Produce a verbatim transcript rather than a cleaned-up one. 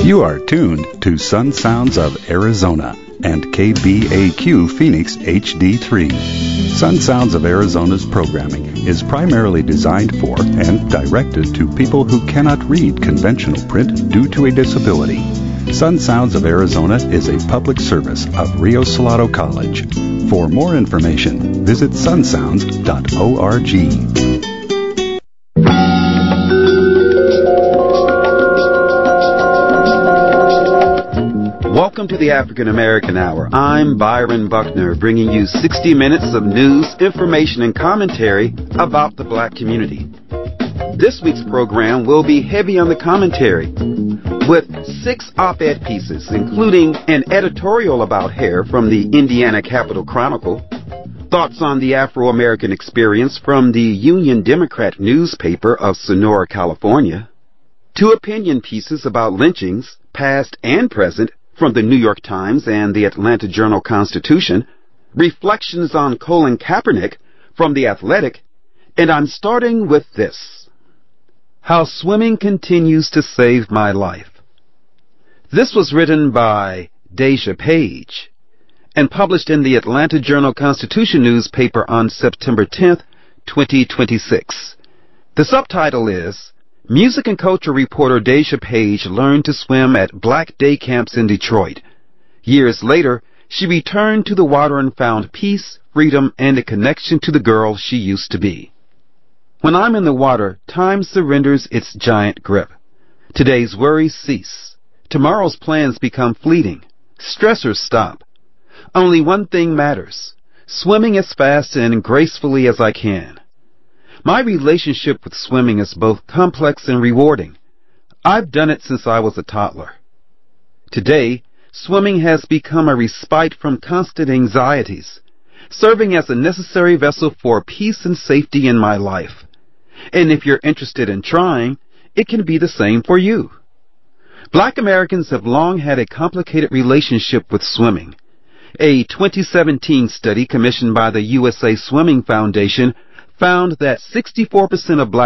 You are tuned to Sun Sounds of Arizona and K B A Q Phoenix H D three. Sun Sounds of Arizona's programming is primarily designed for and directed to people who cannot read conventional print due to a disability. Sun Sounds of Arizona is a public service of Rio Salado College. For more information, visit sun sounds dot org. Welcome to the African American Hour. I'm Byron Buckner, bringing you sixty minutes of news, information, and commentary about the black community. This week's program will be heavy on the commentary, with six op-ed pieces, including an editorial about hair from the Indiana Capital Chronicle, thoughts on the Afro-American experience from the Union Democrat newspaper of Sonora, California, two opinion pieces about lynchings, past and present, from the New York Times and the Atlanta Journal-Constitution, reflections on Colin Kaepernick from The Athletic, and I'm starting with this: How Swimming Continues to Save My Life. This was written by Deja Page and published in the Atlanta Journal-Constitution newspaper on September tenth, twenty twenty-six. The subtitle is, Music and culture reporter Deja Page learned to swim at black day camps in Detroit. Years later, she returned to the water and found peace, freedom, and a connection to the girl she used to be. When I'm in the water, time surrenders its giant grip. Today's worries cease. Tomorrow's plans become fleeting. Stressors stop. Only one thing matters: swimming as fast and gracefully as I can. My relationship with swimming is both complex and rewarding. I've done it since I was a toddler. Today, swimming has become a respite from constant anxieties, serving as a necessary vessel for peace and safety in my life. And if you're interested in trying, it can be the same for you. Black Americans have long had a complicated relationship with swimming. A twenty seventeen study commissioned by the U S A Swimming Foundation found that sixty-four percent of black